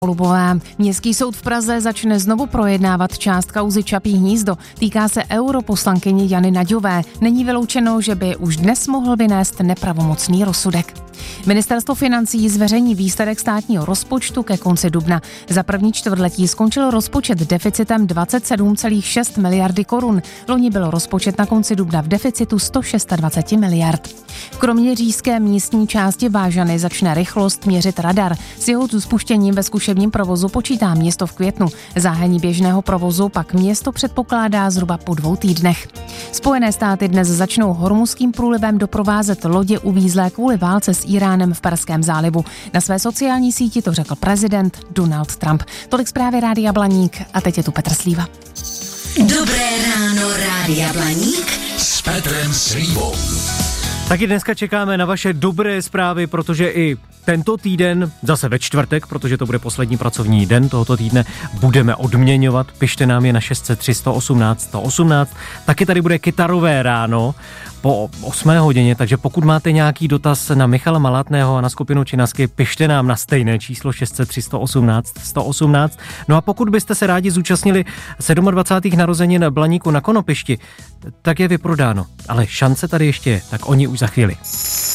Lubovém. Městský soud v Praze začne znovu projednávat část kauzy Čapí hnízdo. Týká se europoslankyně Jany Naďové. Není vyloučeno, že by už dnes mohl vynést nepravomocný rozsudek. Ministerstvo financí zveřejní výsledek státního rozpočtu ke konci dubna. Za první čtvrtletí skončil rozpočet deficitem 27,6 miliardy korun. Loni byl rozpočet na konci dubna v deficitu 126 miliard. V kroměřížské místní části Vážany začne rychlost měřit radar. S jeho spuštěním ve zkušebním provozu počítá město v květnu. Zahájení běžného provozu pak město předpokládá zhruba po 2 týdnech. Spojené státy dnes začnou Hormuzským průlivem doprovázet lodě uvízlé kvůli válce s Iránem v Perském zálivu. Na své sociální síti to řekl prezident Donald Trump. Tolik zprávy Rádia Blaník a teď je tu Petr Slíva. Dobré ráno Rádia Blaník s Petrem Slívou. Taky dneska čekáme na vaše dobré zprávy, protože i tento týden, zase ve čtvrtek, protože to bude poslední pracovní den tohoto týdne, budeme odměňovat. Pište nám je na 603 118 118. Taky tady bude kytarové ráno po 8 hodině, takže pokud máte nějaký dotaz na Michala Malátného a na skupinu Činasky, pište nám na stejné číslo 603 118 118. No a pokud byste se rádi zúčastnili 27. narozenin Blaníku na Konopišti, tak je vyprodáno. Ale šance tady ještě je, tak oni už za chvíli.